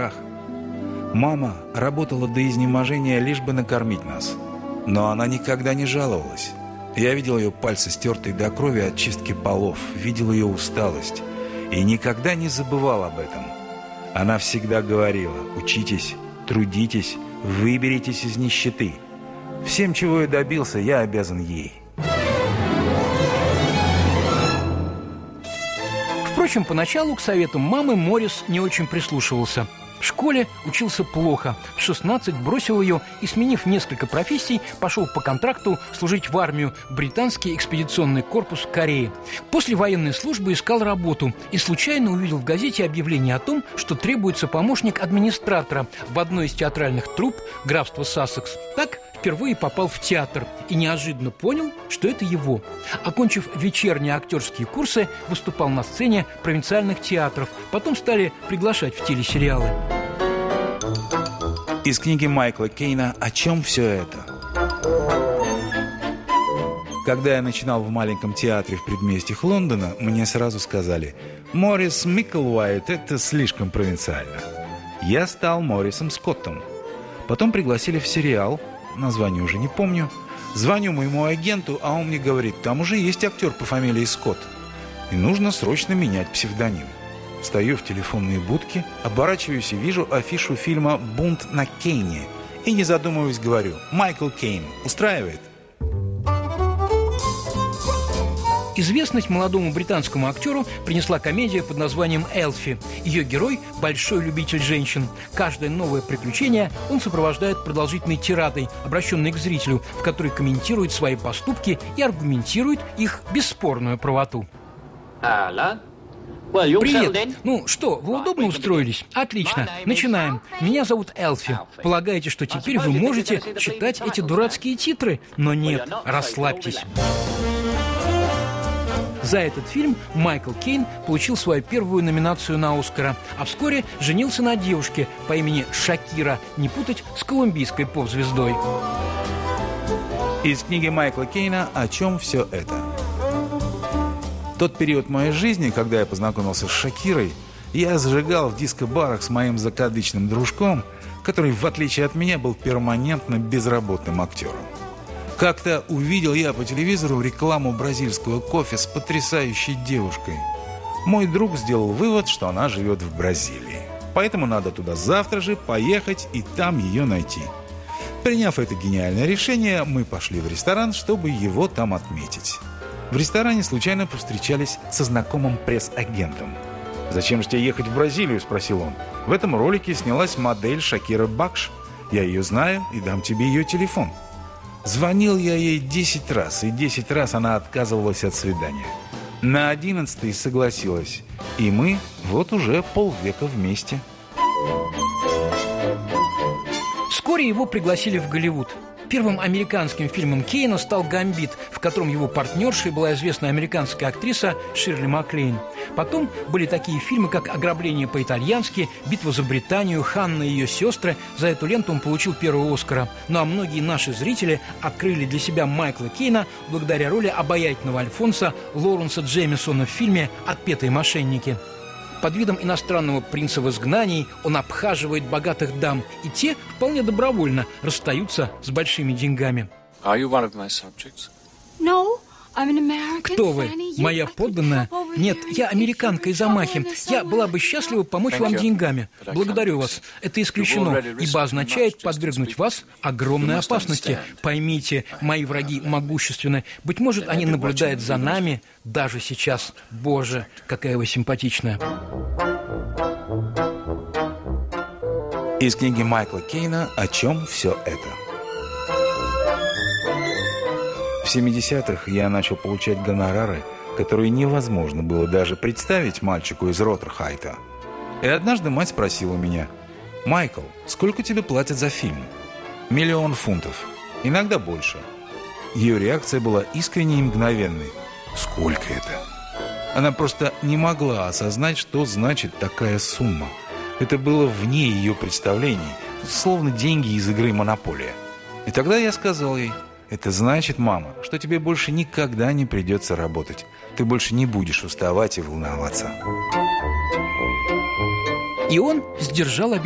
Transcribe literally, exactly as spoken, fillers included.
горах. Мама работала до изнеможения, лишь бы накормить нас. Но она никогда не жаловалась. Я видел ее пальцы, стертые до крови от чистки полов, видел ее усталость и никогда не забывал об этом. Она всегда говорила: учитесь, трудитесь, выберитесь из нищеты. Всем, чего я добился, я обязан ей. Впрочем, поначалу к советам мамы Моррис не очень прислушивался. В школе учился плохо. В шестнадцать бросил ее и, сменив несколько профессий, пошел по контракту служить в армию в британский экспедиционный корпус в Корее. После военной службы искал работу и случайно увидел в газете объявление о том, что требуется помощник администратора в одной из театральных труп графства Сассекс. Так впервые попал в театр и неожиданно понял, что это его. Окончив вечерние актерские курсы, выступал на сцене провинциальных театров. Потом стали приглашать в телесериалы. Из книги Майкла Кейна «О чем все это?». Когда я начинал в маленьком театре в предместьях Лондона, мне сразу сказали: «Моррис Микклвайт – это слишком провинциально». Я стал Моррисом Скоттом. Потом пригласили в сериал, название уже не помню. Звоню моему агенту, а он мне говорит: там уже есть актер по фамилии Скотт, и нужно срочно менять псевдоним. Стою в телефонной будке, оборачиваюсь и вижу афишу фильма «Бунт на Кейне». И, не задумываясь, говорю: «Майкл Кейн устраивает?» Известность молодому британскому актеру принесла комедия под названием «Элфи». Ее герой – большой любитель женщин. Каждое новое приключение он сопровождает продолжительной тирадой, обращенной к зрителю, в которой комментирует свои поступки и аргументирует их бесспорную правоту. Привет! Ну что, вы удобно устроились? Отлично, начинаем. Меня зовут Элфи. Полагаете, что теперь вы можете читать эти дурацкие титры? Но нет, расслабьтесь. За этот фильм Майкл Кейн получил свою первую номинацию на «Оскара», а вскоре женился на девушке по имени Шакира, не путать с колумбийской поп-звездой. Из книги Майкла Кейна «О чем все это?». Тот период моей жизни, когда я познакомился с Шакирой, я зажигал в диско-барах с моим закадычным дружком, который, в отличие от меня, был перманентно безработным актером. Как-то увидел я по телевизору рекламу бразильского кофе с потрясающей девушкой. Мой друг сделал вывод, что она живет в Бразилии. Поэтому надо туда завтра же поехать и там ее найти. Приняв это гениальное решение, мы пошли в ресторан, чтобы его там отметить. В ресторане случайно повстречались со знакомым пресс-агентом. «Зачем же тебе ехать в Бразилию?» – спросил он. «В этом ролике снялась модель Шакира Бакш. Я ее знаю и дам тебе ее телефон». Звонил я ей десять раз, и десять раз она отказывалась от свидания. На одиннадцатый согласилась, и мы вот уже полвека вместе. Вскоре его пригласили в Голливуд. Первым американским фильмом Кейна стал «Гамбит», в котором его партнершей была известная американская актриса Ширли Маклейн. Потом были такие фильмы, как «Ограбление по-итальянски», «Битва за Британию», «Ханна и ее сестры». За эту ленту он получил первого «Оскара». Ну а многие наши зрители открыли для себя Майкла Кейна благодаря роли обаятельного Альфонса Лоуренса Джеймисона в фильме «Отпетые мошенники». Под видом иностранного принца в изгнании он обхаживает богатых дам, и те вполне добровольно расстаются с большими деньгами. Кто вы? Моя подданная? Нет, я американка из Амахи. Я была бы счастлива помочь вам деньгами. Благодарю вас. Это исключено, ибо означает подвергнуть вас огромной опасности. Поймите, мои враги могущественны. Быть может, они наблюдают за нами даже сейчас. Боже, какая вы симпатичная. Из книги Майкла Кейна «О чем все это?». В семидесятых я начал получать гонорары, которые невозможно было даже представить мальчику из Роттерхайта. И однажды мать спросила меня: «Майкл, сколько тебе платят за фильм?» «Миллион фунтов. Иногда больше». Ее реакция была искренней и мгновенной. «Сколько это?» Она просто не могла осознать, что значит такая сумма. Это было вне ее представлений, словно деньги из игры «Монополия». И тогда я сказал ей: «Это значит, мама, что тебе больше никогда не придется работать. Ты больше не будешь уставать и волноваться». И он сдержал обещание.